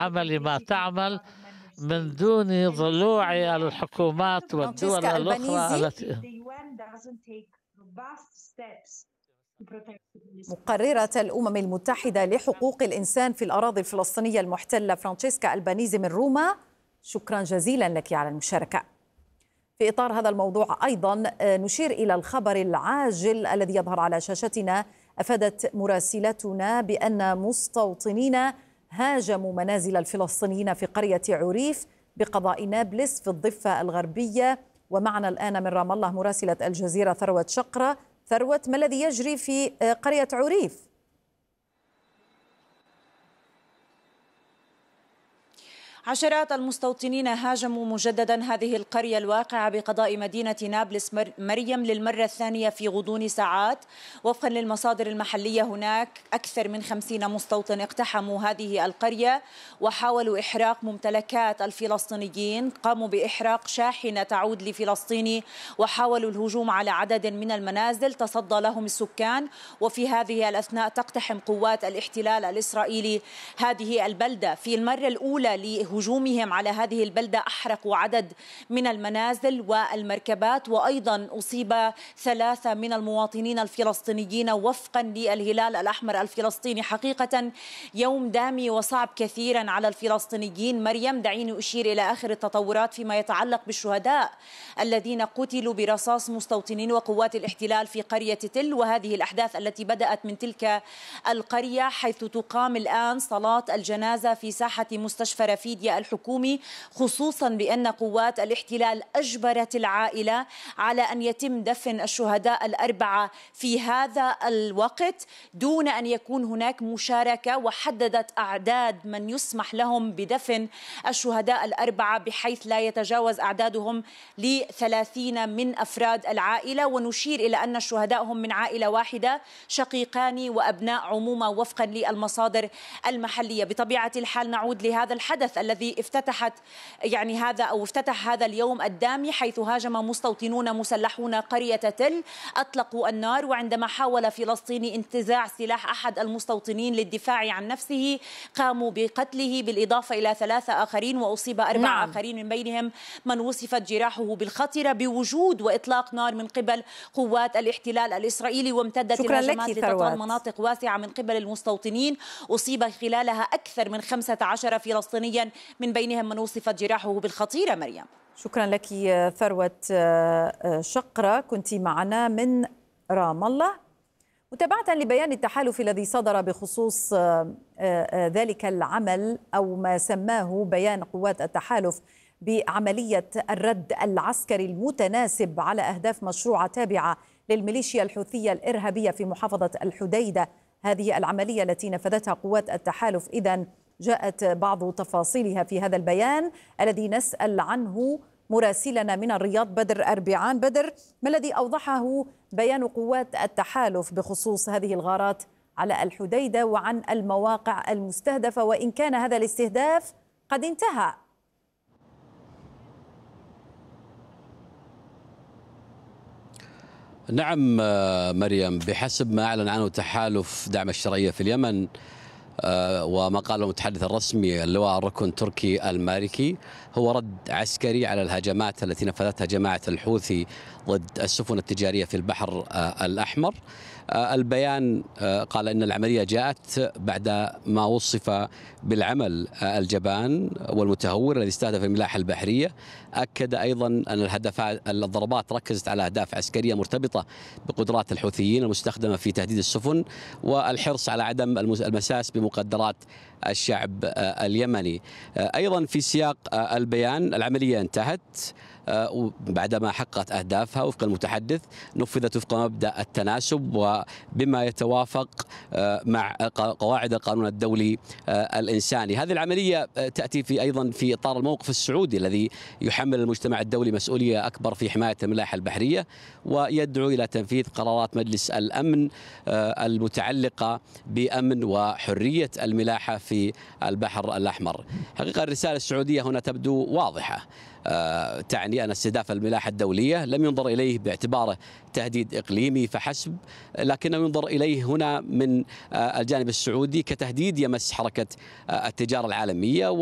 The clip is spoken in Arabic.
عمل ما تعمل من دون ضلوع الحكومات والدول فرانشيسكا الأخرى ألبانيزي، التي مقررة الأمم المتحدة لحقوق الإنسان في الأراضي الفلسطينية المحتلة فرانشيسكا ألبانيزي من روما، شكرا جزيلا لك على المشاركة. في إطار هذا الموضوع أيضا نشير إلى الخبر العاجل الذي يظهر على شاشتنا. أفادت مراسلتنا بأن مستوطنين هاجموا منازل الفلسطينيين في قرية عريف بقضاء نابلس في الضفة الغربية. ومعنا الآن من رام الله مراسلة الجزيرة ثروت شقرة. ثروت، ما الذي يجري في قرية عريف؟ عشرات المستوطنين هاجموا مجددا هذه القرية الواقعة بقضاء مدينة نابلس مريم للمرة الثانية في غضون ساعات. وفقا للمصادر المحلية هناك أكثر من 50 مستوطن اقتحموا هذه القرية وحاولوا إحراق ممتلكات الفلسطينيين. قاموا بإحراق شاحنة تعود لفلسطيني وحاولوا الهجوم على عدد من المنازل تصدى لهم السكان. وفي هذه الأثناء تقتحم قوات الاحتلال الإسرائيلي هذه البلدة. في المرة الأولى هجومهم على هذه البلدة أحرقوا عدد من المنازل والمركبات، وأيضا أصيب 3 من المواطنين الفلسطينيين وفقا للهلال الأحمر الفلسطيني. حقيقة يوم دامي وصعب كثيرا على الفلسطينيين. مريم، دعيني أشير إلى آخر التطورات فيما يتعلق بالشهداء الذين قتلوا برصاص مستوطنين وقوات الاحتلال في قرية تل، وهذه الأحداث التي بدأت من تلك القرية، حيث تقام الآن صلاة الجنازة في ساحة مستشفى رفيديا الحكومي، خصوصا بأن قوات الاحتلال أجبرت العائلة على أن يتم دفن الشهداء الأربعة في هذا الوقت دون أن يكون هناك مشاركة، وحددت أعداد من يسمح لهم بدفن الشهداء الأربعة بحيث لا يتجاوز أعدادهم ل30 من أفراد العائلة. ونشير إلى أن الشهداء هم من عائلة واحدة، شقيقان وأبناء عمومة وفقا للمصادر المحلية. بطبيعة الحال نعود لهذا الحدث الذي افتتح هذا اليوم الدامي، حيث هاجم مستوطنون مسلحون قرية تل، أطلقوا النار، وعندما حاول فلسطيني انتزاع سلاح أحد المستوطنين للدفاع عن نفسه قاموا بقتله، بالإضافة إلى 3 آخرين، وأصيب 4 آخرين من بينهم من وصفت جراحه بالخطيرة بوجود وإطلاق نار من قبل قوات الاحتلال الإسرائيلي. وامتدت الهجمات لتطال مناطق واسعة من قبل المستوطنين، أصيب خلالها أكثر من 15 فلسطينيا من بينهم من وصفت جراحه بالخطيرة. مريم، شكرا لك ثروت شقرة، كنت معنا من رام الله. متابعة لبيان التحالف الذي صدر بخصوص ذلك العمل أو ما سماه بيان قوات التحالف بعملية الرد العسكري المتناسب على أهداف مشروعة تابعة للميليشيا الحوثية الإرهابية في محافظة الحديدة. هذه العملية التي نفذتها قوات التحالف إذن جاءت بعض تفاصيلها في هذا البيان الذي نسأل عنه مراسلنا من الرياض بدر أربعان. بدر، ما الذي أوضحه بيان قوات التحالف بخصوص هذه الغارات على الحديدة وعن المواقع المستهدفة، وإن كان هذا الاستهداف قد انتهى؟ نعم مريم، بحسب ما أعلن عنه تحالف دعم الشرعية في اليمن وما قاله المتحدث الرسمي اللواء الركن تركي المالكي، هو رد عسكري على الهجمات التي نفذتها جماعة الحوثي ضد السفن التجارية في البحر الأحمر. البيان قال إن العملية جاءت بعد ما وصف بالعمل الجبان والمتهور الذي استهدف الملاحة البحرية. أكد أيضا أن الضربات ركزت على أهداف عسكرية مرتبطة بقدرات الحوثيين المستخدمة في تهديد السفن والحرص على عدم المساس بمقدرات الشعب اليمني. أيضا في سياق البيان، العملية انتهت بعدما حققت أهدافها وفق المتحدث، نفذت وفق مبدأ التناسب وبما يتوافق مع قواعد القانون الدولي الإنساني. هذه العملية تأتي أيضا في إطار الموقف السعودي الذي يحمل المجتمع الدولي مسؤولية أكبر في حماية الملاحة البحرية، ويدعو إلى تنفيذ قرارات مجلس الأمن المتعلقة بأمن وحرية الملاحة في البحر الأحمر. حقيقة الرسالة السعودية هنا تبدو واضحة، تعني بأن استهداف الملاحة الدولية لم ينظر إليه باعتباره تهديد إقليمي فحسب، لكنه ينظر إليه هنا من الجانب السعودي كتهديد يمس حركة التجارة العالمية.